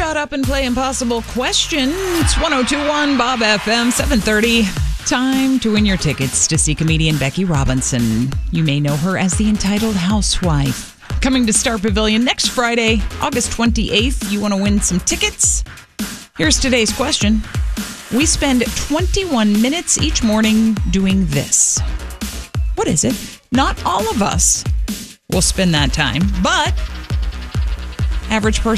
Shut up and play Impossible Question. It's 102.1 Bob FM, 7:30. Time to win your tickets to see comedian Becky Robinson. You may know her as the entitled housewife. Coming to Star Pavilion next Friday, August 28th. You want to win some tickets? Here's today's question. We spend 21 minutes each morning doing this. What is it? Not all of us will spend that time, but average person